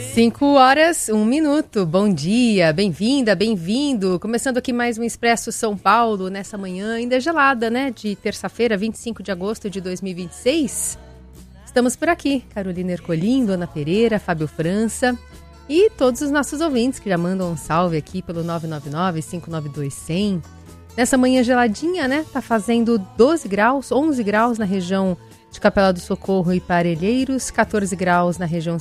5h01. Bom dia, bem-vinda, bem-vindo. Começando aqui mais um Expresso São Paulo, nessa manhã ainda gelada, né? De terça-feira, 25 de agosto de 2026. Estamos por aqui, Carolina Ercolim, Dona Pereira, Fábio França e todos os nossos ouvintes que já mandam um salve aqui pelo 999-592-100. Nessa manhã geladinha, né? Tá fazendo 12 graus, 11 graus na região de Capela do Socorro e Parelheiros, 14 graus na região